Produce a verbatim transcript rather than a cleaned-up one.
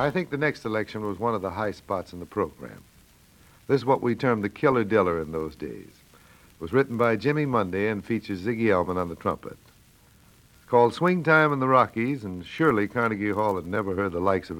I think the next selection was one of the high spots in the program. This is what we termed the killer diller in those days. It was written by Jimmy Monday and features Ziggy Elman on the trumpet. It's called Swing Time in the Rockies, and surely Carnegie Hall had never heard the likes of it